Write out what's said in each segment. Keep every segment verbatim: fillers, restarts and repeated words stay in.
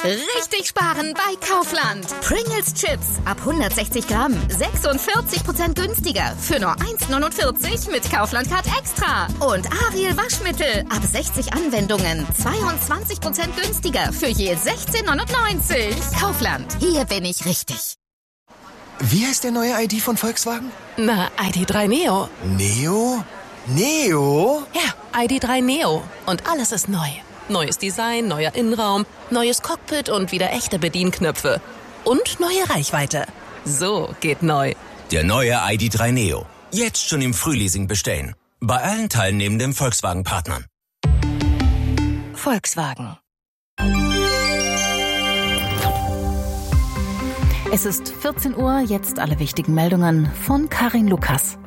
Richtig sparen bei Kaufland. Pringles Chips ab hundertsechzig Gramm. sechsundvierzig Prozent günstiger. Für nur eins neunundvierzig mit Kaufland Card Extra. Und Ariel Waschmittel ab sechzig Anwendungen. zweiundzwanzig Prozent günstiger. Für je sechzehn neunundneunzig. Kaufland. Hier bin ich richtig. Wie heißt der neue I D von Volkswagen? Na, I D drei Neo. Neo? Neo? Ja, I D drei Neo. Und alles ist neu. Neues Design, neuer Innenraum, neues Cockpit und wieder echte Bedienknöpfe. Und neue Reichweite. So geht neu. Der neue I D drei Neo. Jetzt schon im Frühleasing bestellen. Bei allen teilnehmenden Volkswagen-Partnern. Volkswagen. Es ist vierzehn Uhr, jetzt alle wichtigen Meldungen von Karin Lukas.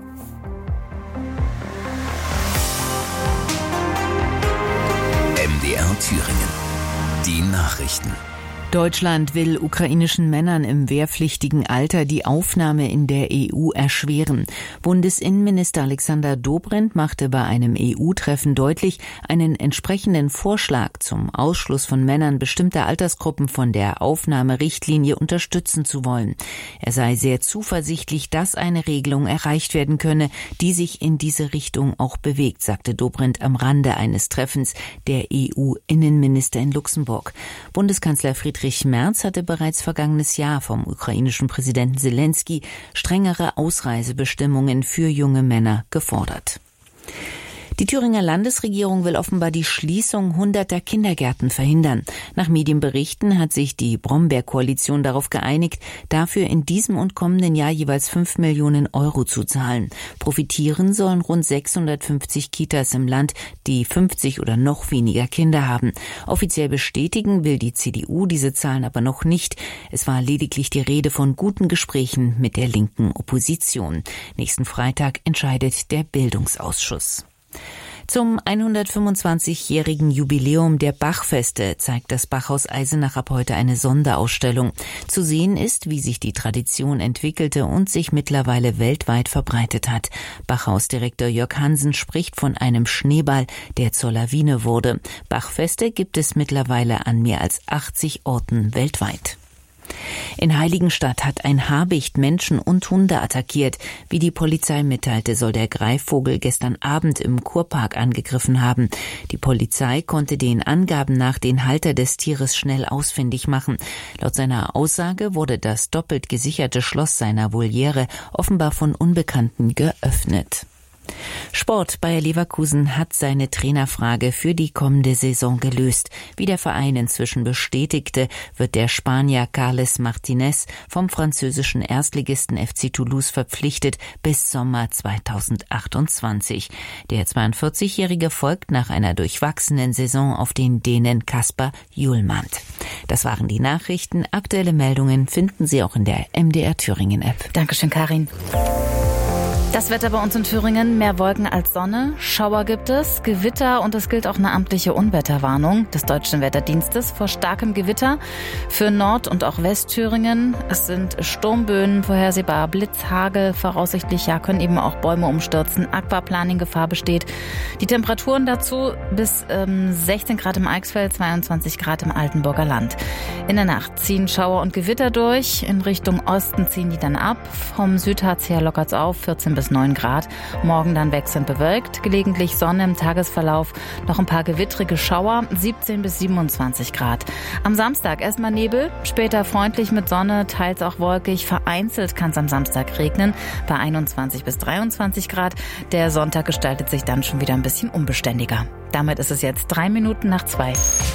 M D R Thüringen. Die Nachrichten. Deutschland will ukrainischen Männern im wehrpflichtigen Alter die Aufnahme in der E U erschweren. Bundesinnenminister Alexander Dobrindt machte bei einem E U-Treffen deutlich, einen entsprechenden Vorschlag zum Ausschluss von Männern bestimmter Altersgruppen von der Aufnahmerichtlinie unterstützen zu wollen. Er sei sehr zuversichtlich, dass eine Regelung erreicht werden könne, die sich in diese Richtung auch bewegt, sagte Dobrindt am Rande eines Treffens der E U-Innenminister in Luxemburg. Bundeskanzler Friedrich Friedrich Merz hatte bereits vergangenes Jahr vom ukrainischen Präsidenten Selenskyj strengere Ausreisebestimmungen für junge Männer gefordert. Die Thüringer Landesregierung will offenbar die Schließung hunderter Kindergärten verhindern. Nach Medienberichten hat sich die Brombeer-Koalition darauf geeinigt, dafür in diesem und kommenden Jahr jeweils fünf Millionen Euro zu zahlen. Profitieren sollen rund sechshundertfünfzig Kitas im Land, die fünfzig oder noch weniger Kinder haben. Offiziell bestätigen will die C D U diese Zahlen aber noch nicht. Es war lediglich die Rede von guten Gesprächen mit der linken Opposition. Nächsten Freitag entscheidet der Bildungsausschuss. Zum hundertfünfundzwanzigjährigen Jubiläum der Bachfeste zeigt das Bachhaus Eisenach ab heute eine Sonderausstellung. Zu sehen ist, wie sich die Tradition entwickelte und sich mittlerweile weltweit verbreitet hat. Bachhausdirektor Jörg Hansen spricht von einem Schneeball, der zur Lawine wurde. Bachfeste gibt es mittlerweile an mehr als achtzig Orten weltweit. In Heiligenstadt hat ein Habicht Menschen und Hunde attackiert. Wie die Polizei mitteilte, soll der Greifvogel gestern Abend im Kurpark angegriffen haben. Die Polizei konnte den Angaben nach den Halter des Tieres schnell ausfindig machen. Laut seiner Aussage wurde das doppelt gesicherte Schloss seiner Voliere offenbar von Unbekannten geöffnet. Sport. Bayer Leverkusen hat seine Trainerfrage für die kommende Saison gelöst. Wie der Verein inzwischen bestätigte, wird der Spanier Carles Martinez vom französischen Erstligisten F C Toulouse verpflichtet bis Sommer zweitausendachtundzwanzig. Der zweiundvierzigjährige folgt nach einer durchwachsenen Saison auf den Dänen Kasper Hjulmand. Das waren die Nachrichten. Aktuelle Meldungen finden Sie auch in der M D R Thüringen App. Dankeschön, Karin. Das Wetter bei uns in Thüringen, mehr Wolken als Sonne, Schauer gibt es, Gewitter und es gilt auch eine amtliche Unwetterwarnung des Deutschen Wetterdienstes vor starkem Gewitter für Nord- und auch Westthüringen. Es sind Sturmböen vorhersehbar, Blitz, Hagel, voraussichtlich ja können eben auch Bäume umstürzen, Aquaplaning-Gefahr besteht. Die Temperaturen dazu bis ähm, sechzehn Grad im Eichsfeld, zweiundzwanzig Grad im Altenburger Land. In der Nacht ziehen Schauer und Gewitter durch, in Richtung Osten ziehen die dann ab, vom Südharz her lockert es auf, vierzehn bis neun Grad. Morgen dann wechselnd bewölkt, gelegentlich Sonne im Tagesverlauf, noch ein paar gewittrige Schauer, siebzehn bis siebenundzwanzig Grad. Am Samstag erstmal Nebel, später freundlich mit Sonne, teils auch wolkig, vereinzelt kann es am Samstag regnen, bei einundzwanzig bis dreiundzwanzig Grad. Der Sonntag gestaltet sich dann schon wieder ein bisschen unbeständiger. Damit ist es jetzt drei Minuten nach zwei.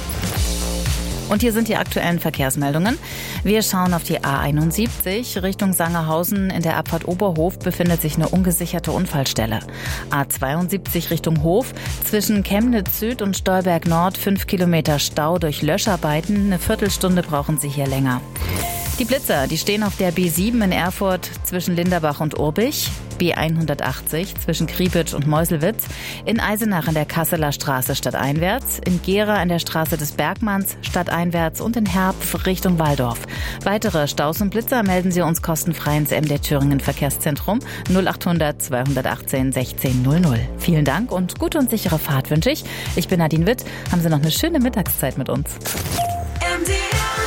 Und hier sind die aktuellen Verkehrsmeldungen. Wir schauen auf die A einundsiebzig. Richtung Sangerhausen in der Abfahrt Oberhof befindet sich eine ungesicherte Unfallstelle. A zweiundsiebzig Richtung Hof. Zwischen Chemnitz Süd und Stolberg Nord fünf Kilometer Stau durch Löscharbeiten. Eine Viertelstunde brauchen Sie hier länger. Die Blitzer, die stehen auf der B sieben in Erfurt zwischen Linderbach und Urbich, B hundertachtzig zwischen Kriepitsch und Meuselwitz, in Eisenach in der Kasseler Straße stadteinwärts, in Gera in der Straße des Bergmanns stadteinwärts und in Herpf Richtung Walldorf. Weitere Staus und Blitzer melden Sie uns kostenfrei ins M D R Thüringen Verkehrszentrum null achthundert zweihundertachtzehn sechzehn null null. Vielen Dank und gute und sichere Fahrt wünsche ich. Ich bin Nadine Witt. Haben Sie noch eine schöne Mittagszeit mit uns. M D R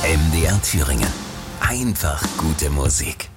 M D R Thüringen. Einfach gute Musik.